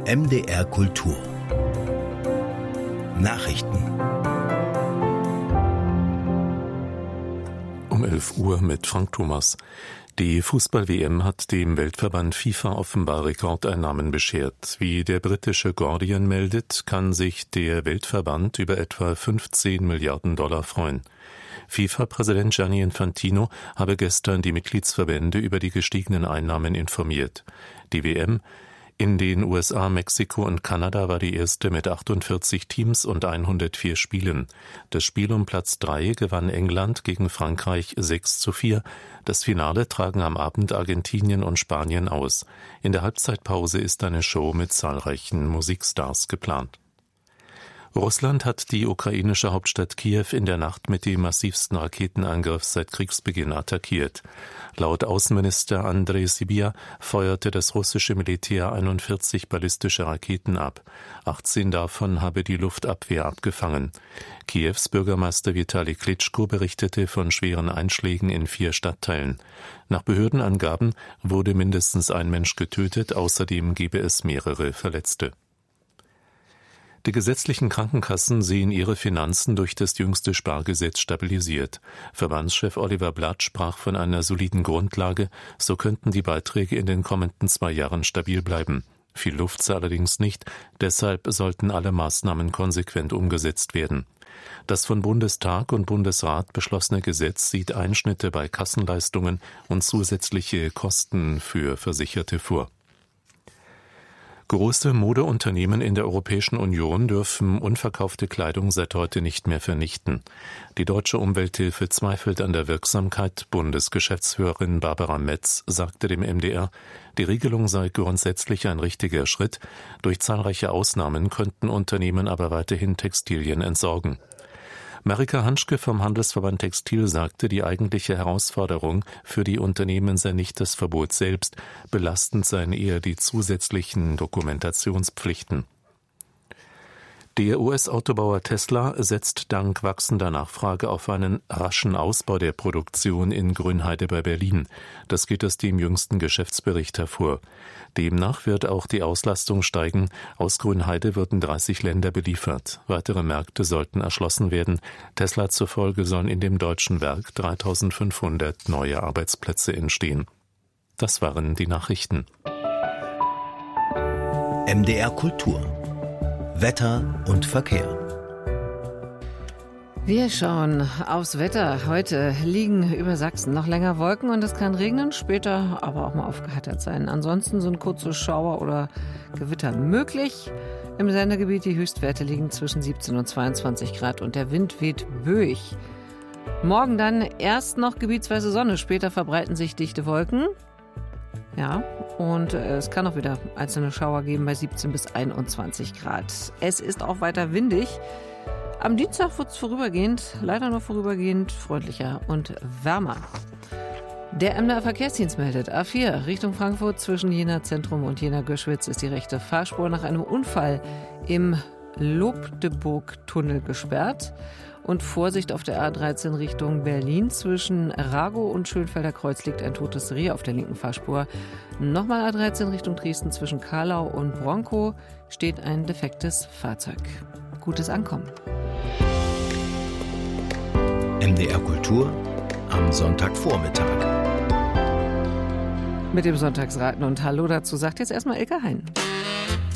MDR Kultur Nachrichten. Um 11 Uhr mit Frank Thomas. Die Fußball-WM hat dem Weltverband FIFA offenbar Rekordeinnahmen beschert. Wie der britische Guardian meldet, kann sich der Weltverband über etwa 15 Milliarden Dollar freuen. FIFA-Präsident Gianni Infantino habe gestern die Mitgliedsverbände über die gestiegenen Einnahmen informiert. Die WM in den USA, Mexiko und Kanada war die erste mit 48 Teams und 104 Spielen. Das Spiel um Platz 3 gewann England gegen Frankreich 6:4. Das Finale tragen am Abend Argentinien und Spanien aus. In der Halbzeitpause ist eine Show mit zahlreichen Musikstars geplant. Russland hat die ukrainische Hauptstadt Kiew in der Nacht mit dem massivsten Raketenangriff seit Kriegsbeginn attackiert. Laut Außenminister Andrei Sybiha feuerte das russische Militär 41 ballistische Raketen ab. 18 davon habe die Luftabwehr abgefangen. Kiews Bürgermeister Vitali Klitschko berichtete von schweren Einschlägen in 4 Stadtteilen. Nach Behördenangaben wurde mindestens ein Mensch getötet, außerdem gebe es mehrere Verletzte. Die gesetzlichen Krankenkassen sehen ihre Finanzen durch das jüngste Spargesetz stabilisiert. Verbandschef Oliver Blatt sprach von einer soliden Grundlage, so könnten die Beiträge in den kommenden 2 Jahren stabil bleiben. Viel Luft sei allerdings nicht, deshalb sollten alle Maßnahmen konsequent umgesetzt werden. Das von Bundestag und Bundesrat beschlossene Gesetz sieht Einschnitte bei Kassenleistungen und zusätzliche Kosten für Versicherte vor. Große Modeunternehmen in der Europäischen Union dürfen unverkaufte Kleidung seit heute nicht mehr vernichten. Die Deutsche Umwelthilfe zweifelt an der Wirksamkeit. Bundesgeschäftsführerin Barbara Metz sagte dem MDR, die Regelung sei grundsätzlich ein richtiger Schritt. Durch zahlreiche Ausnahmen könnten Unternehmen aber weiterhin Textilien entsorgen. Marika Hanschke vom Handelsverband Textil sagte, die eigentliche Herausforderung für die Unternehmen sei nicht das Verbot selbst, belastend seien eher die zusätzlichen Dokumentationspflichten. Der US-Autobauer Tesla setzt dank wachsender Nachfrage auf einen raschen Ausbau der Produktion in Grünheide bei Berlin. Das geht aus dem jüngsten Geschäftsbericht hervor. Demnach wird auch die Auslastung steigen. Aus Grünheide würden 30 Länder beliefert. Weitere Märkte sollten erschlossen werden. Tesla zufolge sollen in dem deutschen Werk 3.500 neue Arbeitsplätze entstehen. Das waren die Nachrichten. MDR Kultur Wetter und Verkehr. Wir schauen aufs Wetter. Heute liegen über Sachsen noch länger Wolken und es kann regnen, später aber auch mal aufgeheitert sein. Ansonsten sind kurze Schauer oder Gewitter möglich. Im Sendegebiet die Höchstwerte liegen zwischen 17 und 22 Grad und der Wind weht böig. Morgen dann erst noch gebietsweise Sonne, später verbreiten sich dichte Wolken. Ja, und es kann auch wieder einzelne Schauer geben bei 17 bis 21 Grad. Es ist auch weiter windig. Am Dienstag wird es vorübergehend, leider nur vorübergehend, freundlicher und wärmer. Der MDR Verkehrsdienst meldet, A4 Richtung Frankfurt zwischen Jena Zentrum und Jena Göschwitz ist die rechte Fahrspur nach einem Unfall im Lobdeburg-Tunnel gesperrt. Und Vorsicht auf der A13 Richtung Berlin. Zwischen Ragow und Schönfelder Kreuz liegt ein totes Reh auf der linken Fahrspur. Nochmal A13 Richtung Dresden. Zwischen Karlau und Bronkow steht ein defektes Fahrzeug. Gutes Ankommen. MDR Kultur am Sonntagvormittag. Mit dem Sonntagsraten und Hallo dazu sagt jetzt erstmal Elke Hein.